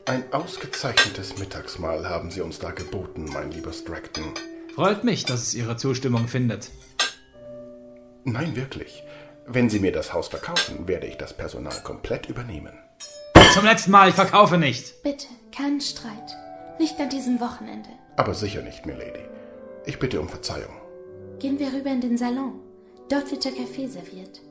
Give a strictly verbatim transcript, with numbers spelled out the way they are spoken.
Ein ausgezeichnetes Mittagsmahl haben Sie uns da geboten, mein lieber Stratton. Freut mich, dass es Ihre Zustimmung findet. Nein, wirklich. Wenn Sie mir das Haus verkaufen, werde ich das Personal komplett übernehmen. Zum letzten Mal, ich verkaufe nicht. Bitte, keinen Streit. Nicht an diesem Wochenende. Aber sicher nicht, Milady. Ich bitte um Verzeihung. Gehen wir rüber in den Salon. Dort wird der Kaffee serviert.